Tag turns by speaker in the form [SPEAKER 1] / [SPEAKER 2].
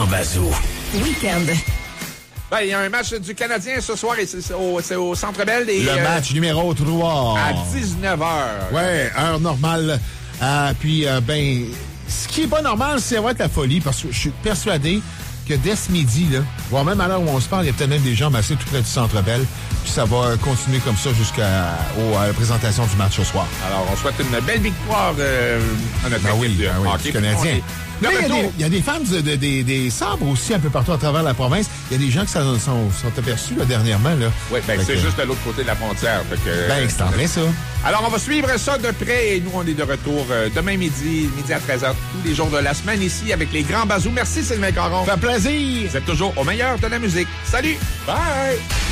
[SPEAKER 1] Bazot.
[SPEAKER 2] Week-end.
[SPEAKER 3] Ben, il y a un match du Canadien ce soir et c'est au Centre Bell.
[SPEAKER 4] Le match numéro 3.
[SPEAKER 3] À 19h.
[SPEAKER 4] Ouais, heure normale. Puis, ce qui est pas normal, c'est avoir de la folie parce que je suis persuadé que dès ce midi, là, voire même à l'heure où on se parle, il y a peut-être même des gens massés tout près du Centre Bell. Puis ça va continuer comme ça jusqu'à la présentation du match ce soir.
[SPEAKER 3] Alors, on souhaite une belle victoire à notre équipe de hockey
[SPEAKER 4] canadien. Mais il y a des fans des sabres aussi un peu partout à travers la province. Il y a des gens qui sont aperçus là, dernièrement. Là.
[SPEAKER 3] Oui, c'est juste de l'autre côté de la frontière.
[SPEAKER 4] C'est en vrai, ça.
[SPEAKER 3] Alors, on va suivre ça de près et nous, on est de retour demain midi à 13h, tous les jours de la semaine ici avec les grands bazous. Merci, Sylvain Caron.
[SPEAKER 4] Ça fait plaisir.
[SPEAKER 3] Vous êtes toujours au meilleur de la musique. Salut! Bye!